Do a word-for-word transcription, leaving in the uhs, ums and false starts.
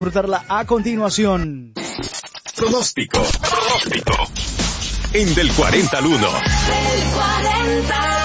Disfrutarla a continuación. Pronóstico, pronóstico. En Del cuarenta al uno. Del cuarenta.